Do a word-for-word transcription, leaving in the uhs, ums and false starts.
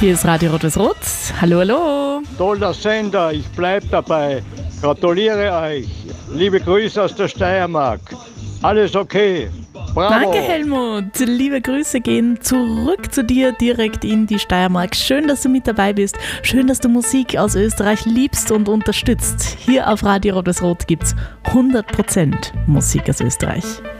Hier ist Radio Rot-Weiß-Rot. Hallo, hallo. Toller Sender, ich bleib dabei. Gratuliere euch. Liebe Grüße aus der Steiermark. Alles okay. Bravo. Danke, Helmut. Liebe Grüße gehen zurück zu dir direkt in die Steiermark. Schön, dass du mit dabei bist. Schön, dass du Musik aus Österreich liebst und unterstützt. Hier auf Radio Rot-Weiß-Rot gibt es hundert Prozent Musik aus Österreich.